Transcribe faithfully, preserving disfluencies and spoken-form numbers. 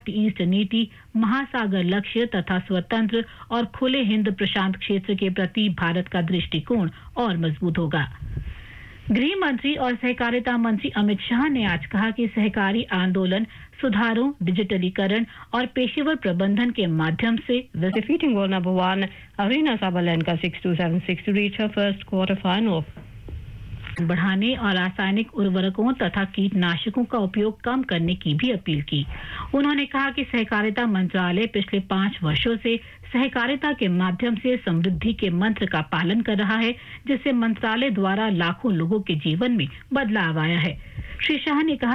East नीति महासागर लक्ष्य तथा स्वतंत्र और खुले हिंद प्रशांत क्षेत्र के प्रति भारत का दृष्टिकोण और मजबूत होगा। गृह मंत्री और सहकारिता मंत्री अमित शाह ने आज कहा कि सहकारी आंदोलन सुधारों, डिजिटलीकरण और पेशेवर प्रबंधन के माध्यम से defeating world number one Arina Sabalenka six two seven six to reach her first quarter final. बढ़ाने और रासायनिक उर्वरकों तथा कीटनाशकों का उपयोग कम करने की भी अपील की। उन्होंने कहा कि सहकारिता मंत्रालय पिछले पाँच वर्षों से सहकारिता के माध्यम से समृद्धि के मंत्र का पालन कर रहा है, जिससे मंत्रालय द्वारा लाखों लोगों के जीवन में बदलाव आया है। श्री शाह ने कहा